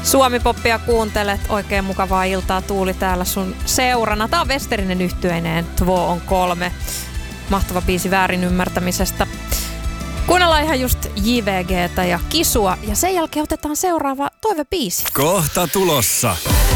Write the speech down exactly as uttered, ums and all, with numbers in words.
Suomi-poppia kuuntelet. Oikein mukavaa iltaa, Tuuli täällä sun seurana. Tää on Westerinen yhtyeineen Två on kolme. Mahtava biisi väärin ymmärtämisestä. Kuunnellaan ihan just J V G:tä ja Kisua ja sen jälkeen otetaan seuraava toivebiisi. Kohta tulossa.